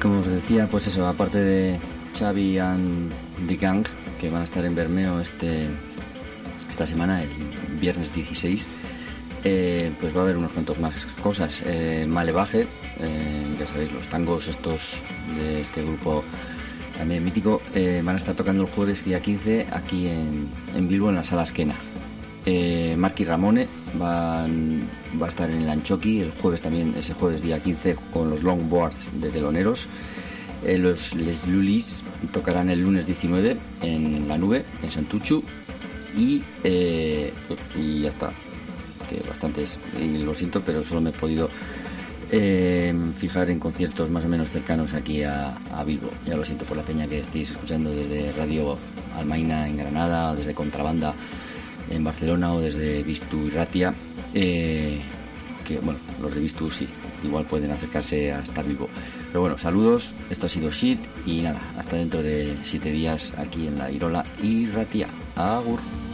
como os decía, pues eso, aparte de Xavi and the Gang, que van a estar en Bermeo esta semana, el viernes 16, pues va a haber unos cuantos más cosas. Malevaje, ya sabéis, los tangos estos de este grupo también mítico, van a estar tocando el jueves día 15 aquí en Bilbo, en la Sala Esquena. Marky Ramone va a estar en el Anchoqui el jueves también, ese jueves día 15, con los Longboards de Teloneros. Los Les Lulis tocarán el lunes 19 en La Nube, en Santuchu, y ya está, que bastantes, y lo siento, pero solo me he podido fijar en conciertos más o menos cercanos aquí a Bilbo. Ya lo siento por la peña que estéis escuchando desde Radio Almaina en Granada, o desde Contrabanda en Barcelona, o desde Vistu y Ratia, que bueno, los de Vistu sí, igual pueden acercarse hasta Bilbo. Pero bueno, saludos, esto ha sido Shit, y nada, hasta dentro de 7 días aquí en la Irola y Ratia. Agur.